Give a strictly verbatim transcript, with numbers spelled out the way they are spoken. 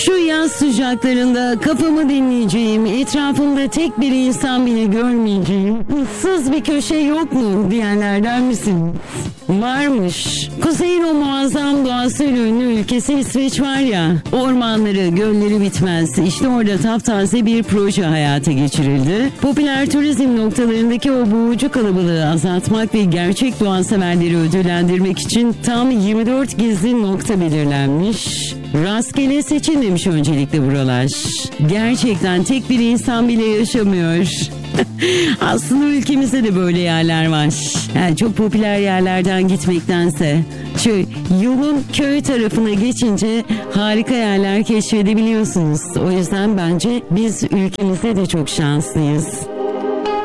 Şu yaz sıcaklarında kafamı dinleyeceğim, etrafımda tek bir insan bile görmeyeceğim, ıssız bir köşe yok mu diyenlerden misin? Varmış. Kuzey'in o muazzam doğasıyla ünlü ülkesi İsveç var ya, ormanları, gölleri bitmez. İşte orada taptaze bir proje hayata geçirildi. Popüler turizm noktalarındaki o boğucu kalabalığı azaltmak ve gerçek doğa severleri ödüllendirmek için tam yirmi dört gizli nokta belirlenmiş. Rastgele seçilmemiş öncelikle buralar. Gerçekten tek bir insan bile yaşamıyor. Aslında ülkemizde de böyle yerler var. Yani çok popüler yerlerden gitmektense şu yolun köy tarafına geçince harika yerler keşfedebiliyorsunuz. O yüzden bence biz ülkemizde de çok şanslıyız.